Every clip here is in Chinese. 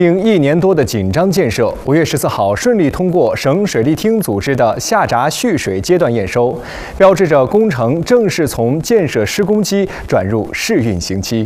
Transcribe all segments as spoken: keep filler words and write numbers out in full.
经一年多的紧张建设，五月十四号顺利通过省水利厅组织的下闸蓄水阶段验收，标志着工程正式从建设施工期转入试运行期。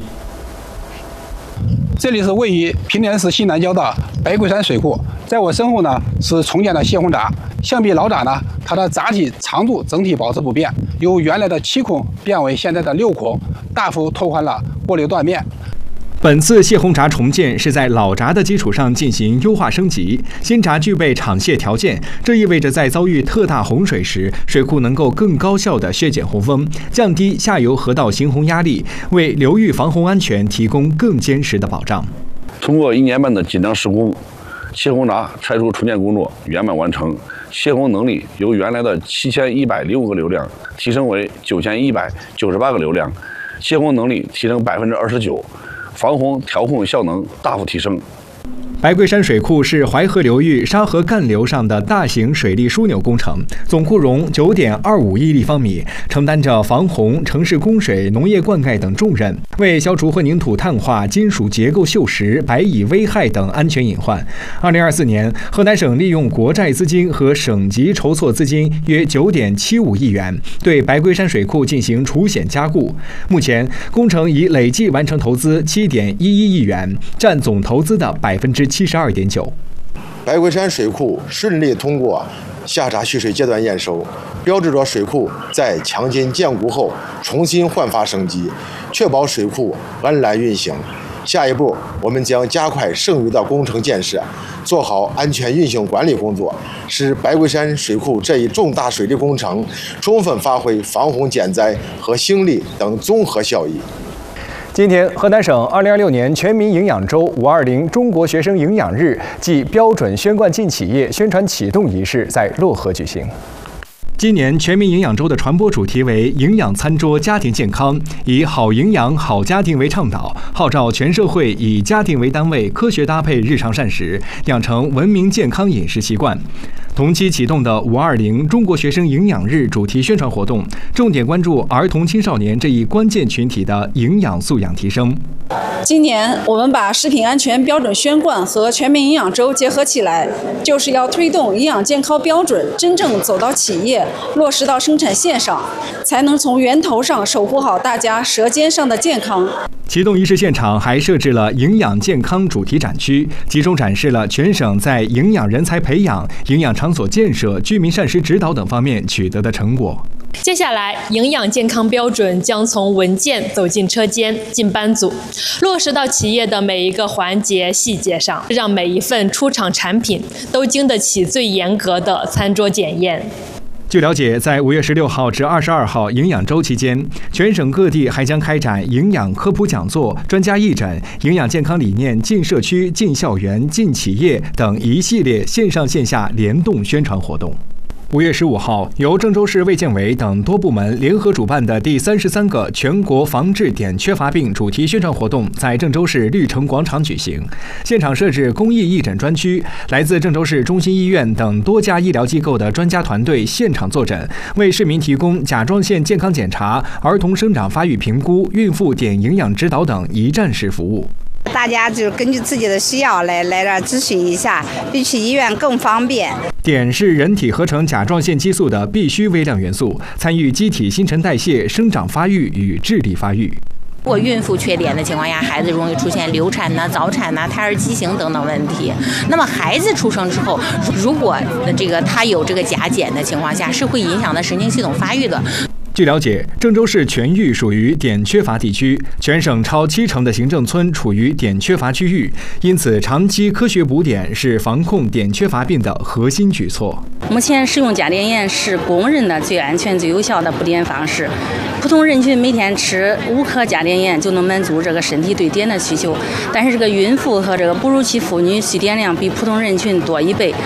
这里是位于平凉市西南郊的白桂山水库，在我身后呢是重建的泄洪闸。相比老闸呢，它的闸体长度整体保持不变，由原来的七孔变为现在的六孔，大幅拓宽了过流断面。 本次泄洪闸重建是在老闸的基础上进行优化升级，新闸具备场泄条件，这意味着在遭遇特大洪水时，水库能够更高效地削减洪峰，降低下游河道行洪压力，为流域防洪安全提供更坚实的保障。 通过一年半的紧张施工，泄洪闸拆除重建工作圆满完成，泄洪能力由原来的七千一百零五个流量提升为九千一百九十八个流量，泄洪能力提升百分之二十九。 防洪调控效能大幅提升。白桂山水库是淮河流域沙河干流上的大型水利枢纽工程，总库容九点二五亿立方米，承担着防洪、城市供水、农业灌溉等重任，为消除混凝土碳化、金属结构锈蚀、白蚁危害等安全隐患。二零二四年，河南省利用国债资金和省级筹措资金约九点七五亿元，对白桂山水库进行除险加固。目前，工程已累计完成投资七点一一亿元，占总投资的百分之七十二点九。 白桂山水库顺利通过下闸蓄水阶段验收，标志着水库在强筋健固后重新焕发生机，确保水库安然运行。下一步，我们将加快剩余的工程建设，做好安全运行管理工作，使白桂山水库这一重大水利工程充分发挥防洪减灾和兴利等综合效益。 今天，河南省二零二六年全民营养周五二零中国学生营养日暨标准宣贯进企业宣传启动仪式在漯河举行。 今年全民营养周的传播主题为“营养餐桌家庭健康”，以好营养好家庭为倡导，号召全社会以家庭为单位，科学搭配日常膳食，养成文明健康饮食习惯。同期启动的“五二零中国学生营养日”主题宣传活动，重点关注儿童青少年这一关键群体的营养素养提升。 今年我们把食品安全标准宣贯和全民营养周结合起来，就是要推动营养健康标准真正走到企业，落实到生产线上，才能从源头上守护好大家舌尖上的健康。 启动仪式现场还设置了营养健康主题展区，集中展示了全省在营养人才培养、营养场所建设、居民膳食指导等方面取得的成果。 接下来，营养健康标准将从文件走进车间、进班组，落实到企业的每一个环节细节上，让每一份出厂产品都经得起最严格的餐桌检验。 据了解，在五月十六号至二十二号营养周期间，全省各地还将开展营养科普讲座、专家义诊、营养健康理念进社区、进校园、进企业等一系列线上线下联动宣传活动。 五月十五号，由郑州市卫健委等多部门联合主办的第三十三个全国防治碘缺乏病主题宣传活动在郑州市绿城广场举行。现场设置公益义诊专区，来自郑州市中心医院等多家医疗机构的专家团队现场坐诊，为市民提供甲状腺健康检查、儿童生长发育评估、孕妇碘营养指导等一站式服务。 大家就根据自己的需要来来这儿咨询一下，比去医院更方便。 碘是人体合成甲状腺激素的必需微量元素，参与机体新陈代谢、生长发育与智力发育。 如果孕妇缺碘的情况下，孩子容易出现流产呐、早产呐、胎儿畸形等等问题。那么孩子出生之后，如果这个他有这个甲减的情况下，是会影响到神经系统发育的。 据了解，郑州市全域属于碘缺乏地区，全省超七成的行政村处于碘缺乏区域，因此长期科学补碘是防控碘缺乏病的核心举措。 目前使用甲碘盐是公认的最安全、最有效的补碘方式。普通人群每天吃五克甲碘盐就能满足这个身体对碘的需求，但是这个孕妇和这个哺乳期妇女需碘量比普通人群多一倍。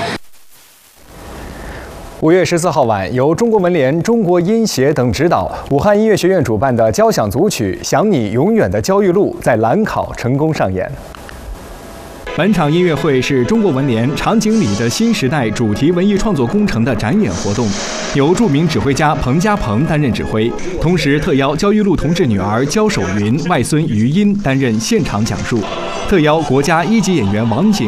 五月十四号晚，由中国文联、中国音协等指导，武汉音乐学院主办的交响组曲《想你永远的焦裕禄》在兰考成功上演。 本场音乐会是中国文联《场景里的新时代》主题文艺创作工程的展演活动，由著名指挥家彭家鹏担任指挥，同时特邀焦裕禄同志女儿焦守云、外孙于音担任现场讲述。 特邀国家一级演员王景。